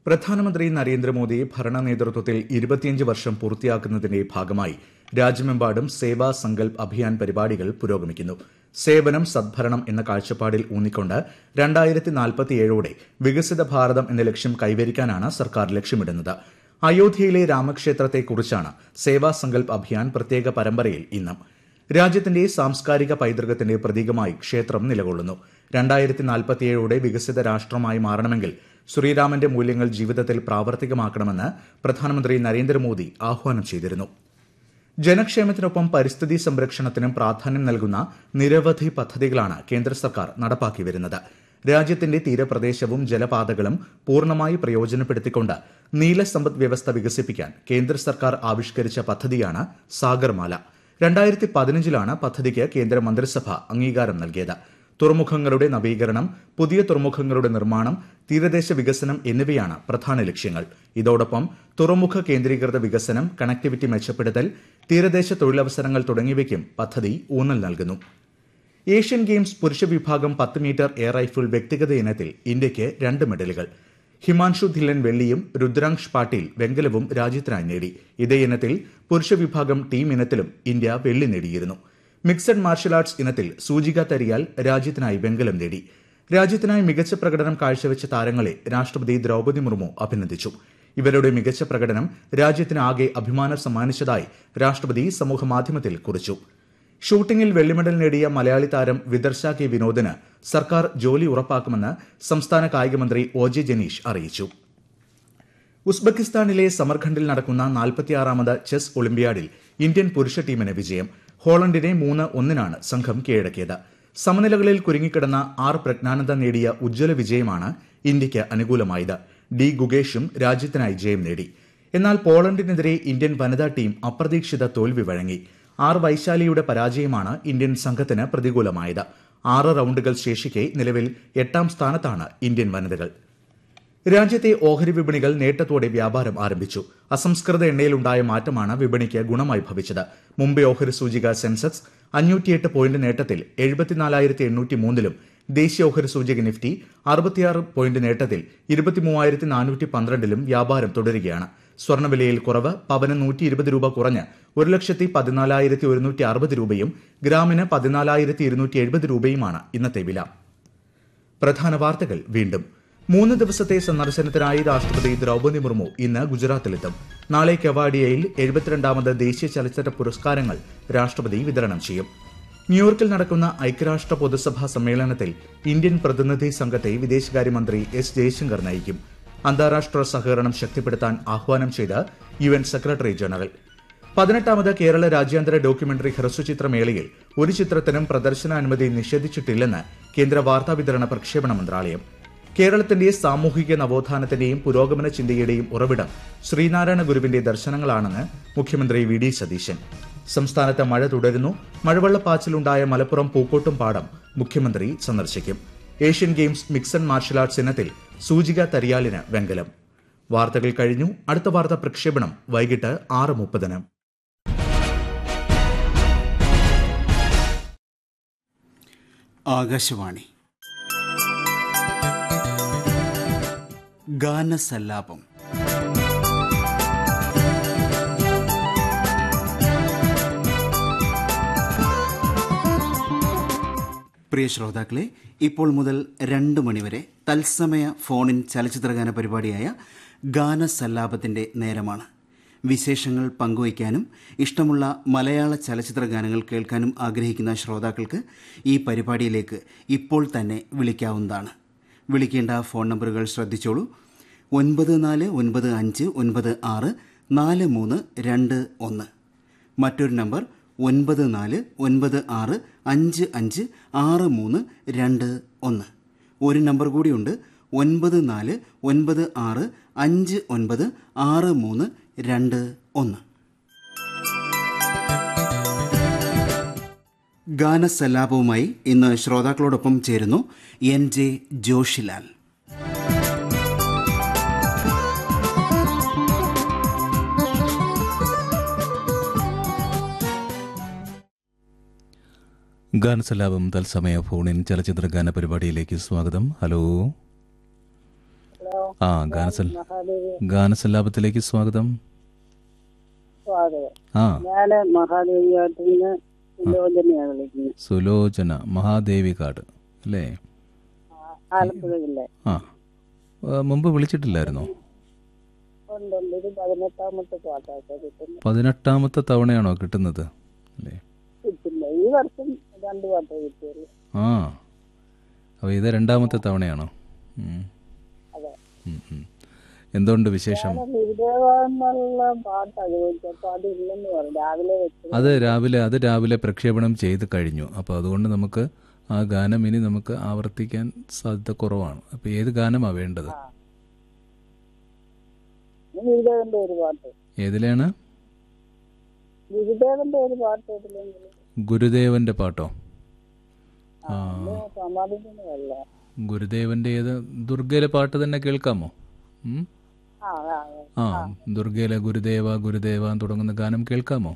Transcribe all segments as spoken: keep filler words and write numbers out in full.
പ്രധാനമന്ത്രി നരേന്ദ്രമോദി ഭരണ നേതൃത്വത്തിൽ ഇരുപത്തിയഞ്ച് വർഷം പൂർത്തിയാക്കുന്നതിന്റെ ഭാഗമായി രാജ്യമെമ്പാടും സേവാ സങ്കൽപ് അഭിയാൻ പരിപാടികൾ പുരോഗമിക്കുന്നു. സേവനം സദ്ഭരണം എന്ന കാഴ്ചപ്പാടിൽ ഊന്നിക്കൊണ്ട് രണ്ടായിരത്തി നാൽപ്പത്തിയേഴോടെ വികസിത ഭാരതം എന്ന ലക്ഷ്യം കൈവരിക്കാനാണ് സർക്കാർ ലക്ഷ്യമിടുന്നത്. അയോധ്യയിലെ രാമക്ഷേത്രത്തെക്കുറിച്ചാണ് സേവാ സങ്കൽപ് അഭിയാൻ പ്രത്യേക പരമ്പരയിൽ ഇന്ന്. രാജ്യത്തിന്റെ സാംസ്കാരിക പൈതൃകത്തിന്റെ പ്രതീകമായി ക്ഷേത്രം നിലകൊള്ളുന്നു. രണ്ടായിരത്തി നാൽപ്പത്തിയേഴോടെ വികസിത രാഷ്ട്രമായി മാറണമെങ്കിൽ ശ്രീരാമന്റെ മൂല്യങ്ങൾ ജീവിതത്തിൽ പ്രാവർത്തികമാക്കണമെന്ന് പ്രധാനമന്ത്രി നരേന്ദ്രമോദി ആഹ്വാനം ചെയ്തിരുന്നു. ജനക്ഷേമത്തിനൊപ്പം പരിസ്ഥിതി സംരക്ഷണത്തിനും പ്രാധാന്യം നൽകുന്ന നിരവധി പദ്ധതികളാണ് കേന്ദ്ര സർക്കാർ നടപ്പാക്കി വരുന്നത്. രാജ്യത്തിന്റെ തീരപ്രദേശവും ജലപാതകളും പൂർണ്ണമായി പ്രയോജനപ്പെടുത്തിക്കൊണ്ട് നീല സമ്പദ് വ്യവസ്ഥ വികസിപ്പിക്കാൻ കേന്ദ്ര സർക്കാർ ആവിഷ്കരിച്ച പദ്ധതിയാണ് സാഗർമാല. രണ്ടായിരത്തി പതിനഞ്ചിലാണ് പദ്ധതിക്ക് കേന്ദ്ര മന്ത്രിസഭ അംഗീകാരം നൽകിയത്. തുറമുഖങ്ങളുടെ നവീകരണം, പുതിയ തുറമുഖങ്ങളുടെ നിർമ്മാണം, തീരദേശ വികസനം എന്നിവയാണ് പ്രധാന ലക്ഷ്യങ്ങൾ. ഇതോടൊപ്പം തുറമുഖ കേന്ദ്രീകൃത വികസനം, കണക്ടിവിറ്റി മെച്ചപ്പെടുത്തൽ, തീരദേശ തൊഴിലവസരങ്ങൾ തുടങ്ങിയവയ്ക്കും പദ്ധതി ഊന്നൽ നൽകുന്നു. ഏഷ്യൻ ഗെയിംസ് പുരുഷ വിഭാഗം പത്ത് മീറ്റർ എയർ റൈഫിൾ വ്യക്തിഗത ഇനത്തിൽ ഇന്ത്യയ്ക്ക് രണ്ട് മെഡലുകൾ. ഹിമാൻഷു ധില്ലൻ വെള്ളിയും രുദ്രാംശ് പാട്ടീൽ വെങ്കലവും രാജ്യത്തിനായി നേടി. ഇതേ ഇനത്തിൽ പുരുഷ വിഭാഗം ടീം ഇനത്തിലും ഇന്ത്യ വെള്ളി നേടിയിരുന്നു. മിക്സഡ് മാർഷൽ ആർട്സ് ഇനത്തിൽ സൂചിക തരിയാൽ രാജ്യത്തിനായി വെങ്കലം നേടി. രാജ്യത്തിനായി മികച്ച പ്രകടനം കാഴ്ചവെച്ച താരങ്ങളെ രാഷ്ട്രപതി ദ്രൌപദി മുർമു അഭിനന്ദിച്ചു. ഇവരുടെ മികച്ച പ്രകടനം രാജ്യത്തിന് ആകെ അഭിമാനം സമ്മാനിച്ചതായി രാഷ്ട്രപതി സമൂഹമാധ്യമത്തിൽ കുറിച്ചു. ഷൂട്ടിംഗിൽ വെള്ളിമെഡൽ നേടിയ മലയാളി താരം വിദർശ കെ വിനോദിന് സർക്കാർ ജോലി ഉറപ്പാക്കുമെന്ന് സംസ്ഥാന കായികമന്ത്രി ഒ ജെ ജനീഷ് അറിയിച്ചു. ഉസ്ബെക്കിസ്ഥാനിലെ സമർഖണ്ഡിൽ നടക്കുന്ന നാൽപ്പത്തിയാറാമത് ചെസ് ഒളിമ്പ്യാഡിൽ ഇന്ത്യൻ പുരുഷ ടീമിന് വിജയം. ഹോളണ്ടിനെ മൂന്ന് ഒന്നിനാണ് സംഘം കീഴടക്കിയത്. സമനിലകളിൽ കുരുങ്ങിക്കിടന്ന ആർ പ്രജ്ഞാനന്ദ നേടിയ ഉജ്ജ്വല വിജയമാണ് ഇന്ത്യയ്ക്ക് അനുകൂലമായത്. ഡി ഗുഗേഷും രാജ്യത്തിനായി ജയം നേടി. എന്നാൽ പോളണ്ടിനെതിരെ ഇന്ത്യൻ വനിതാ ടീം അപ്രതീക്ഷിത തോൽവി വഴങ്ങി. ആർ വൈശാലിയുടെ പരാജയമാണ് ഇന്ത്യൻ സംഘത്തിന് പ്രതികൂലമായത്. ആറ് റൌണ്ടുകൾ ശേഷിക്കെ നിലവിൽ എട്ടാം സ്ഥാനത്താണ് ഇന്ത്യൻ വനിതകൾ. രാജ്യത്തെ ഓഹരി വിപണികൾ നേട്ടത്തോടെ വ്യാപാരം ആരംഭിച്ചു. അസംസ്കൃത എണ്ണയിലുണ്ടായ മാറ്റമാണ് വിപണിക്ക് ഗുണമായി ഭവിച്ചത്. മുംബൈ ഓഹരി സൂചിക സെൻസെക്സ് അഞ്ഞൂറ്റിയെട്ട് പോയിന്റ് നേട്ടത്തിൽ എഴുപത്തിനാലായിരത്തി എണ്ണൂറ്റി മൂന്നിലും ദേശീയ ഓഹരി സൂചിക നിഫ്റ്റി അറുപത്തിയാറ് പോയിന്റ് നേട്ടത്തിൽ ഇരുപത്തിമൂവായിരത്തി നാനൂറ്റി പന്ത്രണ്ടിലും വ്യാപാരം തുടരുകയാണ്. സ്വർണ്ണവിലയിൽ കുറവ്. പവന് നൂറ്റി ഇരുപത് രൂപ കുറഞ്ഞ് ഒരു ലക്ഷത്തി പതിനാലായിരത്തി ഒരുന്നൂറ്റി അറുപത് രൂപയും ഗ്രാമിന് പതിനാലായിരത്തി ഇരുന്നൂറ്റി എഴുപത് രൂപയുമാണ് ഇന്നത്തെ വില. പ്രധാന വാർത്തകൾ വീണ്ടും. മൂന്ന് ദിവസത്തെ സന്ദർശനത്തിനായി രാഷ്ട്രപതി ദ്രൌപദി മുർമു ഇന്ന് ഗുജറാത്തിലെത്തും. നാളെ കെവാഡിയയിൽ എഴുപത്തിരണ്ടാമത് ദേശീയ ചലച്ചിത്ര പുരസ്കാരങ്ങൾ രാഷ്ട്രപതി വിതരണം ചെയ്യും. ന്യൂയോർക്കിൽ നടക്കുന്ന ഐക്യരാഷ്ട്ര പൊതുസഭാ സമ്മേളനത്തിൽ ഇന്ത്യൻ പ്രതിനിധി സംഘത്തെ വിദേശകാര്യമന്ത്രി എസ് ജയശങ്കർ നയിക്കും. അന്താരാഷ്ട്ര സഹകരണം ശക്തിപ്പെടുത്താൻ ആഹ്വാനം ചെയ്ത് യു എൻ സെക്രട്ടറി ജനറൽ. പതിനെട്ടാമത് കേരള രാജ്യാന്തര ഡോക്യുമെന്ററി ഹ്രസ്വചിത്രമേളയിൽ ഒരു ചിത്രത്തിനും പ്രദർശനാനുമതി നിഷേധിച്ചിട്ടില്ലെന്ന് കേന്ദ്ര വാർത്താവിതരണ പ്രക്ഷേപണ മന്ത്രാലയം. കേരളത്തിന്റെ സാമൂഹിക നവോത്ഥാനത്തിന്റെയും പുരോഗമന ചിന്തയുടെയും ഉറവിടം ശ്രീനാരായണ ഗുരുവിന്റെ ദർശനങ്ങളാണെന്ന് മുഖ്യമന്ത്രി വി ഡി സതീശൻ. സംസ്ഥാനത്ത് മഴ തുടരുന്നു. മഴവെള്ളപ്പാച്ചിലുണ്ടായ മലപ്പുറം പൂക്കോട്ടും പാടം മുഖ്യമന്ത്രി സന്ദർശിക്കും. Asian games mixed martial arts ഇനത്തിൽ സൂചിക തരിയാലിന് വെങ്കലം. വാർത്തകൾ കഴിഞ്ഞു. അടുത്ത വാർത്താ പ്രക്ഷേപണം വൈകിട്ട് ആറ് മുപ്പതിന്. ആകാശവാണി ഗാനസല്ലാപം. പ്രിയ ശ്രോതാക്കളെ, ഇപ്പോൾ മുതൽ രണ്ട് മണിവരെ തത്സമയ ഫോണിൻ ചലച്ചിത്രഗാന പരിപാടിയായ ഗാനസല്ലാപത്തിന്റെ നേരമാണ്. വിശേഷങ്ങൾ പങ്കുവയ്ക്കാനും ഇഷ്ടമുള്ള മലയാള ചലച്ചിത്ര ഗാനങ്ങൾ കേൾക്കാനും ആഗ്രഹിക്കുന്ന ശ്രോതാക്കൾക്ക് ഈ പരിപാടിയിലേക്ക് ഇപ്പോൾ തന്നെ വിളിക്കാവുന്നതാണ്. വിളിക്കേണ്ട ഫോൺ നമ്പറുകൾ ശ്രദ്ധിച്ചോളൂ. ഒൻപത് നാല് ഒൻപത് അഞ്ച് ഒൻപത് ആറ് നാല് മൂന്ന് രണ്ട് ഒന്ന്. മറ്റൊരു നമ്പർ ഒൻപത് നാല് ഒൻപത് ആറ് അഞ്ച് അഞ്ച് ആറ് മൂന്ന് രണ്ട് ഒന്ന്. ഒരു നമ്പർ കൂടിയുണ്ട്, ഒൻപത് നാല് ഒൻപത് ആറ് അഞ്ച് ഒൻപത് ആറ് മൂന്ന് രണ്ട് ഒന്ന്. ഗാനസല്ലാപവുമായി ഇന്ന് ശ്രോതാക്കളോടൊപ്പം ചേരുന്നു എൻ ജെ ജോഷിലാൽ. ഗാനസല്ലാപം തത്സമയ ഫോണിൻ ചലച്ചിത്ര ഗാന പരിപാടിയിലേക്ക് സ്വാഗതം. ഹലോ ആ ഗാനസൽ മഹാദേവി ഗാനസല്ലാപത്തിലേക്ക് സ്വാഗതം. സ്വാഗതം. ആ ഞാന് മഹാദേവിയായിട്ട് നിന്ന് സുലോചനയാണ് വിളിക്കുന്നത്. സുലോചന മഹാദേവി കാട് അല്ലേ? ആലപ്പുഴ ജില്ല. ആ ആ, മുമ്പ് വിളിച്ചിട്ടില്ലായിരുന്നോ? ഉണ്ട് ഉണ്ട്. ഇത് പതിനെട്ടാമത്തെ പാട്ടാണ് കിട്ടുന്നത്. പതിനെട്ടാമത്തെ തവണയാണോ കിട്ടുന്നത് അല്ലേ? കിട്ടില്ല. ഈ വർഷം രണ്ട് പാട്ടേ കിട്ടിയുള്ളൂ. ആ അപ്പോൾ ഇത് രണ്ടാമത്തെ തവണയാണോ? ഉം. അതെ. ഉം, ഉം. എന്തുകൊണ്ട് വിശേഷം? ഞാൻ ഗുരുദേവ എന്നുള്ള പാട്ടാണ് ചോദിച്ചപ്പോൾ അതില്ലെന്ന് പറഞ്ഞു. രാവിലെ വെച്ചത്. അത് രാവിലെ അത് രാവിലെ പ്രക്ഷേപണം ചെയ്ത് കഴിഞ്ഞു. അപ്പോൾ അതുകൊണ്ട് നമുക്ക് ആ ഗാനം ഇനി നമുക്ക് ആവർത്തിക്കാൻ സാധ്യത കുറവാണ്. അപ്പോൾ ഏത് ഗാനമാണ് വേണ്ടത്? ഗുരുദേവന്റെ ഒരു പാട്ട്. ഏതിലാണ്? ഗുരുദേവന്റെ ഒരു പാട്ട് ഇതിലെങ്കിലും ഗുരുദേവന്റെ പാട്ടോ? ആ സമാധിക്കുന്നതല്ല. ഗുരുദേവന്റെ ഏത്? ദുർഗയിലെ പാട്ട് തന്നെ കേൾക്കാമോ? ഉം? ആ ആ ദുർഗയിലെ ഗുരുദേവ ഗുരുദേവ എന്ന് തുടങ്ങുന്ന ഗാനം കേൾക്കാമോ?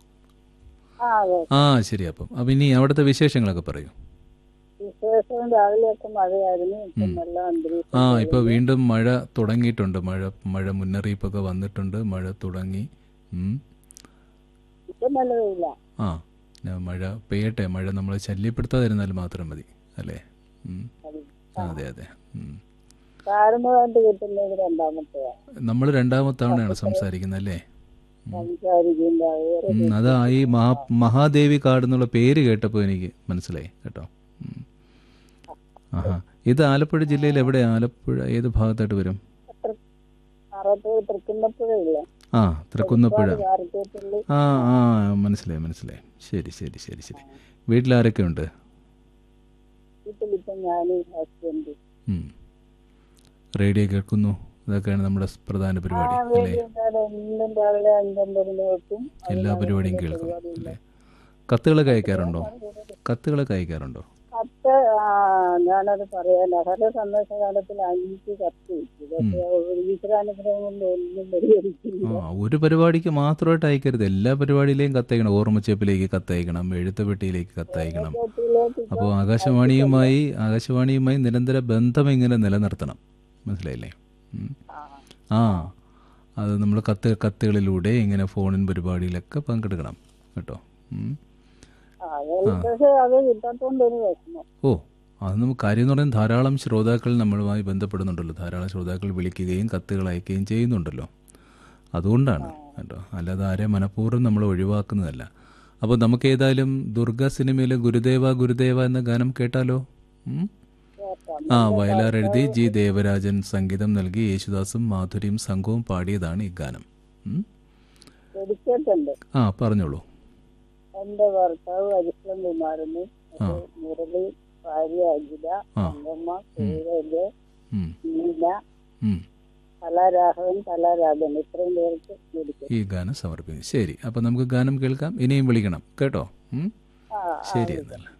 ആ അതെ. ആ ശരി. അപ്പം അപ്പം ഇനി അവിടുത്തെ വിശേഷങ്ങളൊക്കെ പറയൂ. വിശേഷം രാവിലെയൊക്കെ മഴയായിരുന്നു. ഇപ്പം നല്ല അന്തരീക്ഷം. ആ ഇപ്പോൾ വീണ്ടും മഴ തുടങ്ങിയിട്ടുണ്ട്. മഴ മഴ മുന്നറിയിപ്പൊക്കെ വന്നിട്ടുണ്ട്. മഴ തുടങ്ങി. ഉം. ഇപ്പം നല്ല വെയില. ആ ഞാൻ മഴ പെയ്യട്ടെ. മഴ നമ്മളെ ശല്യപ്പെടുത്താതിരുന്നാൽ മാത്രം മതി അല്ലേ? ഉം. അതെ അതെ. ഉം. കാരണമായിട്ട് കിട്ടുന്നത് രണ്ടാമത്തെയാണ്. നമ്മൾ രണ്ടാമത്തെ തവണയാണ് സംസാരിക്കുന്നത് അല്ലേ? സംസാരിക്കില്ല. വേറെ ഉം, അതാ ഈ മഹാ മഹാദേവി കാട് എന്നുള്ള പേര് കേട്ടപ്പോൾ എനിക്ക് മനസ്സിലായി കേട്ടോ. ഉം. ആഹാ ഇത് ആലപ്പുഴ ജില്ലയിൽ എവിടെ? ആലപ്പുഴ ഏത് ഭാഗത്തായിട്ട് വരും? അറുപത്തേഴ് തൃക്കുന്നപ്പുഴയില്ല. ആ തൃക്കുന്നപ്പുഴ. കാരക്കേറ്റുള്ളി. ആ ആ മനസ്സിലായി മനസ്സിലായി. ശരി ശരി ശരി ശരി. വീട്ടിലാരൊക്കെ ഉണ്ട്? വീട്ടിലിപ്പം ഞാനും ഹസ്ബൻഡ്. ഉം. റേഡിയോ കേൾക്കുന്നു. ഇതൊക്കെയാണ് നമ്മുടെ പ്രധാന ആ പരിപാടി അല്ലേ? വീട്ടിൽ എന്നും രാവിലെ അഞ്ചമ്പതിന് വെക്കും. എല്ലാ പരിപാടിയും കേൾക്കും അല്ലേ? കത്തുകളൊക്കെ അയക്കാറുണ്ടോ? കത്തുകളൊക്കെ അയക്കാറുണ്ടോ? കത്ത് ആ ഞാനത് പറയാൻ ഹര സന്ദേശകാലത്തിൽ അഞ്ച് കത്ത് വെച്ചു. പക്ഷേ ഒരു ഈശ്വരാനുഗ്രഹം കൊണ്ട് ഒന്നും പരിഹരിക്കില്ല. ആ ഒരു പരിപാടിക്ക് മാത്രമായിട്ട് അയക്കരുത്. എല്ലാ പരിപാടിയിലെയും കത്തയക്കണം. ഓർമ്മച്ചേപ്പിലേക്ക് കത്തയക്കണം. എഴുത്തുപെട്ടിയിലേക്ക് കത്തയക്കണം. അപ്പോൾ ആകാശവാണിയുമായി ആകാശവാണിയുമായി നിരന്തര ബന്ധം ഇങ്ങനെ നിലനിർത്തണം. മനസ്സിലായില്ലേ? ഉം. ആ അത് നമ്മൾ കത്ത് കത്തുകളിലൂടെ ഇങ്ങനെ ഫോണിൻ പരിപാടിയിലൊക്കെ പങ്കെടുക്കണം കേട്ടോ. ഉം. പക്ഷേ അത് കിട്ടാത്തോണ്ട് ഒരു വിഷമം. ഓ അത് നമുക്ക് കാര്യം എന്ന് പറയുന്നത് ധാരാളം ശ്രോതാക്കൾ നമ്മളുമായി ബന്ധപ്പെടുന്നുണ്ടല്ലോ. ധാരാളം ശ്രോതാക്കൾ വിളിക്കുകയും കത്തുകൾ അയക്കുകയും ചെയ്യുന്നുണ്ടല്ലോ. അതുകൊണ്ടാണ് കേട്ടോ. അല്ലാതെ ആരെയും മനഃപൂർവ്വം നമ്മൾ ഒഴിവാക്കുന്നതല്ല. അപ്പോൾ നമുക്ക് ഏതായാലും ദുർഗ സിനിമയിലെ ഗുരുദേവ ഗുരുദേവ എന്ന ഗാനം കേട്ടാലോ? ഉം? ആ വയലാർ എഴുതി ജി ദേവരാജൻ സംഗീതം നൽകി യേശുദാസും മാധുരിയും സംഘവും പാടിയതാണ് ഈ ഗാനം. ഉം? എടുത്തിട്ടുണ്ട്. ആ പറഞ്ഞോളൂ. എന്റെ ഭർത്താവ് അരിഷ്ടം കുമാരന്, മുരളി, ഭാര്യ അജിത, അങ്കമ്മ, സൂരജ്, ഉം. നീന, ഉം. കലാരാഘവൻ, കലാരാജൻ ഇത്രയും പേർക്ക് കൊടുക്കും. ഈ ഗാനം സമർപ്പിക്കും. ശരി. അപ്പം നമുക്ക് ഗാനം കേൾക്കാം. ഇനിയും വിളിക്കണം കേട്ടോ. ഉം? ആ ശരി എന്നാൽ.